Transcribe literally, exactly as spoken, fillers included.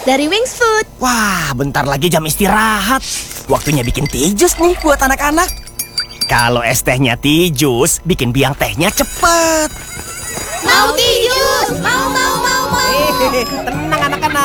dari Wings Food. Wah, bentar lagi jam istirahat. Waktunya bikin tea jus nih buat anak-anak. Kalau es tehnya tea jus, bikin biang tehnya cepet. Mau tea jus, mau mau mau mau. Hehehe, tenang anak-anak.